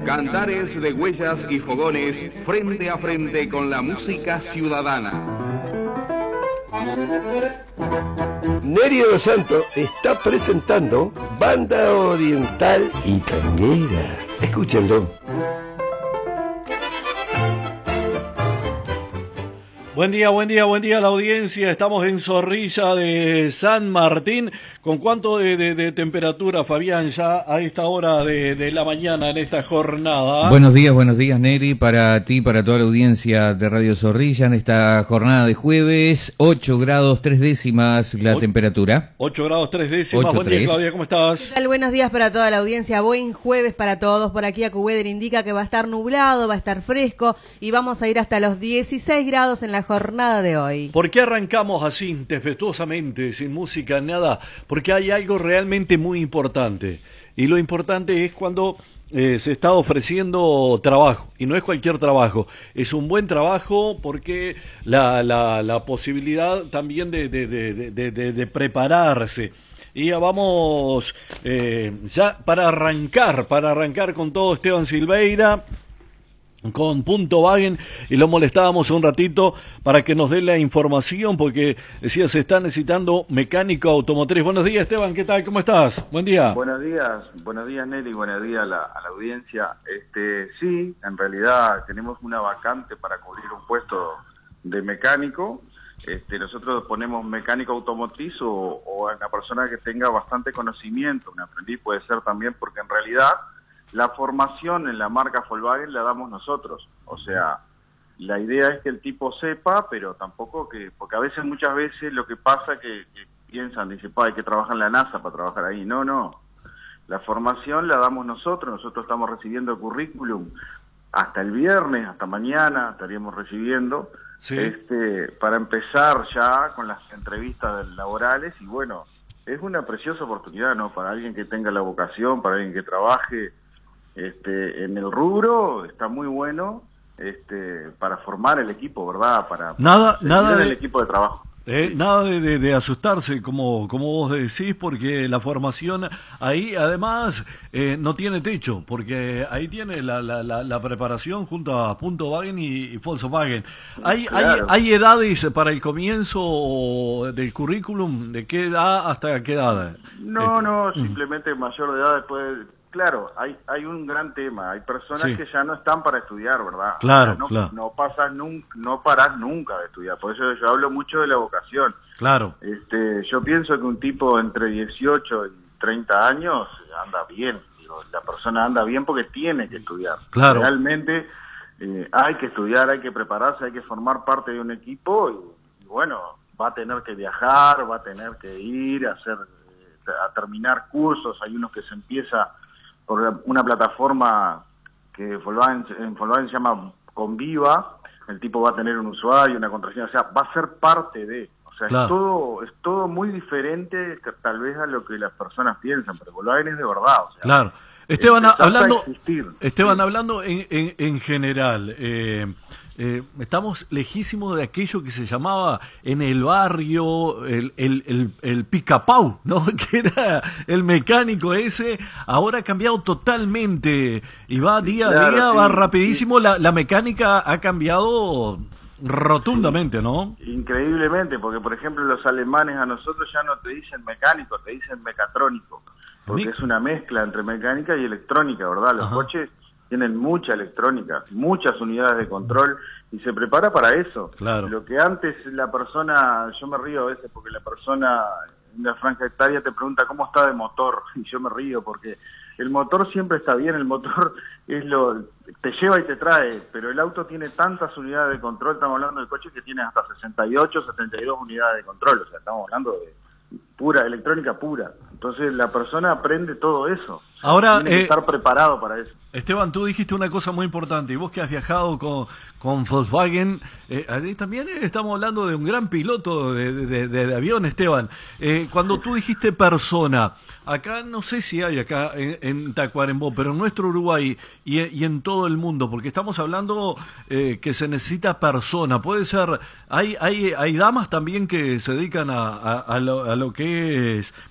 Cantares de huellas y fogones frente a frente con la música ciudadana. Nery Dos Santos está presentando Banda Oriental y Tanguera. Escúchenlo. Buen día a la audiencia. Estamos en Zorrilla de San Martín. ¿Con cuánto de temperatura, Fabián, ya a esta hora de la mañana en esta jornada? Buenos días, Nery, para ti, para toda la audiencia de Radio Zorrilla en esta jornada de jueves. 8 grados 3 décimas la temperatura. 8 grados 3 décimas. Buen día, Claudia, ¿cómo estás? ¿Qué tal? Buenos días para toda la audiencia. Buen jueves para todos. Por aquí AccuWeather indica que va a estar nublado, va a estar fresco y vamos a ir hasta los 16 grados en la jornada de hoy. ¿Por qué arrancamos así, tempestuosamente, sin música, nada? Porque hay algo realmente muy importante. Y lo importante es cuando se está ofreciendo trabajo. Y no es cualquier trabajo. Es un buen trabajo porque la posibilidad también de prepararse. Y ya vamos ya para arrancar con todo, Esteban Silveira con Punto Wagen, y lo molestábamos un ratito para que nos dé la información, porque decía se está necesitando mecánico automotriz. Buenos días, Esteban, ¿qué tal? ¿Cómo estás? Buen día. Buenos días Nery, buenos días a la audiencia. Sí, en realidad tenemos una vacante para cubrir un puesto de mecánico. Nosotros ponemos mecánico automotriz o una persona que tenga bastante conocimiento, un aprendiz puede ser también, porque en realidad la formación en la marca Volkswagen la damos nosotros. O sea, la idea es que el tipo sepa, pero tampoco porque muchas veces lo que pasa que piensan, dicen, hay que trabajar en la NASA para trabajar ahí. No. La formación la damos nosotros estamos recibiendo el currículum hasta el viernes, hasta mañana estaríamos recibiendo, sí. Para empezar ya con las entrevistas laborales, y bueno, es una preciosa oportunidad, ¿no? Para alguien que tenga la vocación, para alguien que trabaje en el rubro, está muy bueno para formar el equipo, ¿verdad? Para nada el equipo de trabajo. Nada de asustarse, como vos decís, porque la formación ahí además no tiene techo, porque ahí tiene la preparación junto a Punto Wagen y Volkswagen. Claro. ¿Hay edades para el comienzo del currículum? ¿De qué edad hasta qué edad? No, simplemente mayor de edad después. Claro, hay un gran tema. Hay personas que ya no están para estudiar, ¿verdad? Claro, o sea, claro. No parás nunca de estudiar. Por eso yo hablo mucho de la vocación. Claro. Yo pienso que un tipo entre 18 y 30 años anda bien. La persona anda bien porque tiene que estudiar. Claro. Realmente hay que estudiar, hay que prepararse, hay que formar parte de un equipo y bueno, va a tener que viajar, va a tener que ir a terminar cursos. Hay unos que se empieza por una plataforma que en Volkswagen se llama Conviva. El tipo va a tener un usuario, una contraseña, o sea, va a ser parte de, o sea, claro. es todo muy diferente que tal vez a lo que las personas piensan, pero Volkswagen es de verdad, o sea, claro. Esteban, hablando sí. en general, estamos lejísimos de aquello que se llamaba en el barrio el pica-pau, ¿no? Que era el mecánico ese. Ahora ha cambiado totalmente y va día a día, va rapidísimo. La mecánica ha cambiado rotundamente, ¿no? Increíblemente, porque por ejemplo los alemanes a nosotros ya no te dicen mecánico, te dicen mecatrónico, porque es una mezcla entre mecánica y electrónica, ¿verdad? Los coches tienen mucha electrónica, muchas unidades de control, y se prepara para eso. Claro. Lo que antes la persona, yo me río a veces porque la persona en la franja etaria te pregunta cómo está de motor, y yo me río porque el motor siempre está bien, el motor te lleva y te trae, pero el auto tiene tantas unidades de control, estamos hablando de coches que tienen hasta 68, 72 unidades de control, o sea, estamos hablando de pura, electrónica pura. Entonces la persona aprende todo eso. Ahora, tiene que estar preparado para eso. Esteban, tú dijiste una cosa muy importante, y vos que has viajado con Volkswagen, también estamos hablando de un gran piloto de avión, Esteban. Cuando tú dijiste persona, acá no sé si hay acá en Tacuarembó, pero en nuestro Uruguay y en todo el mundo, porque estamos hablando que se necesita persona, puede ser, hay damas también que se dedican a lo que es